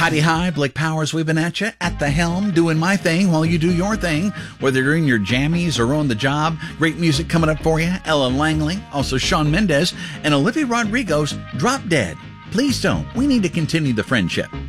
Heidi Hi, Blake Powers, we've been at you at the helm, doing my thing while you do your thing, whether you're in your jammies or on the job. Great music coming up for you. Ella Langley, also Shawn Mendes, and Olivia Rodrigo's Drop Dead. Please don't. We need to continue the friendship.